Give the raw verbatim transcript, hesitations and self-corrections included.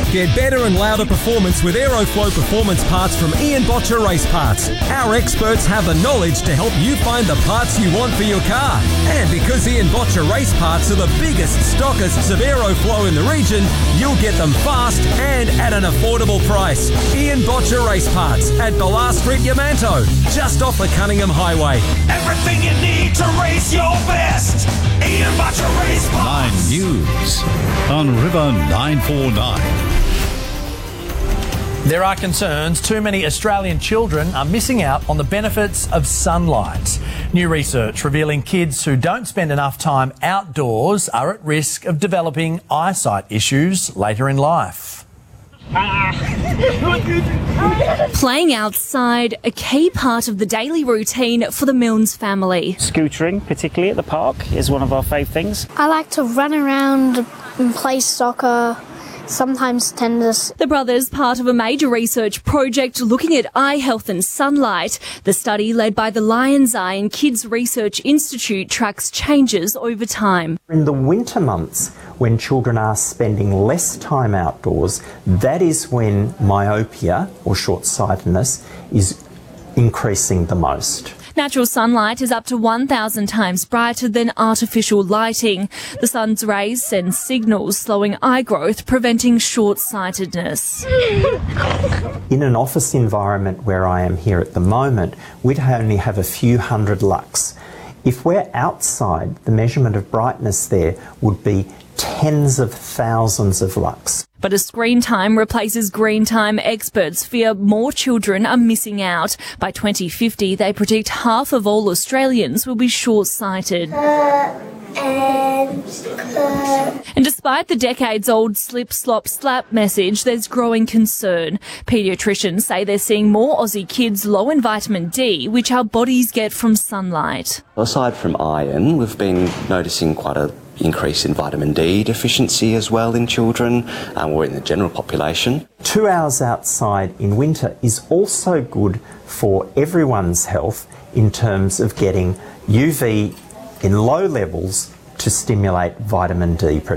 Get better and louder performance with Aeroflow performance parts from Ian Botcher Race Parts. Our experts have the knowledge to help you find the parts you want for your car. And because Ian Botcher Race Parts are the biggest stockists of Aeroflow in the region, you'll get them fast and at an affordable price. Ian Botcher Race Parts at Ballar Street, Yamanto, just off the Cunningham Highway. Everything you need to race your best. Ian Botcher Race Parts. Nine News on River nine four nine. There are concerns too many Australian children are missing out on the benefits of sunlight. New research revealing kids who don't spend enough time outdoors are at risk of developing eyesight issues later in life. Playing outside, a key part of the daily routine for the Milnes family. Scootering, particularly at the park, is one of our favourite things. I like to run around and play soccer, sometimes tennis. The brothers, part of a major research project looking at eye health and sunlight. The study, led by the Lions Eye and Kids Research Institute, tracks changes over time. In the winter months, when children are spending less time outdoors, that is when myopia or short-sightedness is increasing the most. Natural sunlight is up to one thousand times brighter than artificial lighting. The sun's rays send signals slowing eye growth, preventing short-sightedness. In an office environment where I am here at the moment, we'd only have a few hundred lux. If we're outside, the measurement of brightness there would be tens of thousands of lux. But as screen time replaces green time, experts fear more children are missing out. By twenty fifty, they predict half of all Australians will be short-sighted. Uh, and, uh... And despite the decades-old slip, slop, slap message, there's growing concern. Paediatricians say they're seeing more Aussie kids low in vitamin D, which our bodies get from sunlight. Aside from iron, we've been noticing quite a increase in vitamin D deficiency as well in children um, or in the general population. Two hours outside in winter is also good for everyone's health in terms of getting U V in low levels to stimulate vitamin D production.